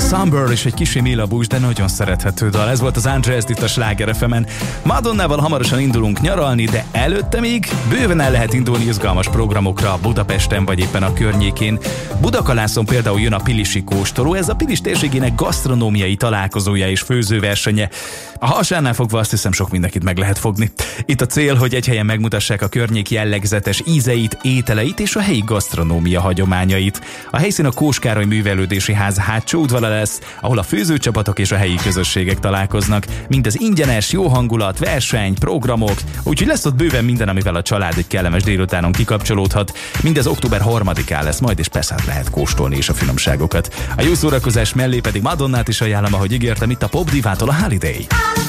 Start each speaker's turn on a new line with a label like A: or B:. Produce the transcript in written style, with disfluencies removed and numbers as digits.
A: Sunburn és egy kicsi millabús, de nagyon szerethető dal. Ez volt az Andreas itt a Sláger FM-en. Madonnával hamarosan indulunk nyaralni, de előtte még bőven el lehet indulni izgalmas programokra Budapesten vagy éppen a környékén. Budakalászon például jön a Pilisi kóstoló, ez a Pilis térségének gasztronómiai találkozója és főzőversenye. A hasánál fogva azt hiszem sok mindenkit meg lehet fogni. Itt a cél, hogy egy helyen megmutassák a környék jellegzetes ízeit, ételeit és a helyi gasztronómia hagyományait. A helyszín a Kós Károly Művelődési Ház hátsó udvara lesz, ahol a főzőcsapatok és a helyi közösségek találkoznak. Mindez ingyenes, jó hangulat, verseny, programok, úgyhogy lesz ott bőven minden, amivel a család egy kellemes délutánon kikapcsolódhat. Mindez október 3-án lesz majd, és persze lehet kóstolni is a finomságokat. A jó szórakozás mellé pedig Madonnát is ajánlom, ahogy ígértem, itt a Pop Divától a Holiday.